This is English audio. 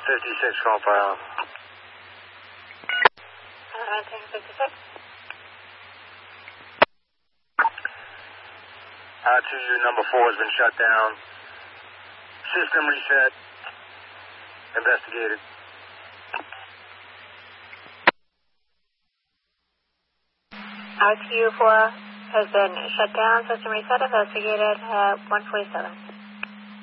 56, call file. 1956. RTU number 4 has been shut down. System reset. Investigated. RTU 4 has been shut down. System reset. Investigated. 147.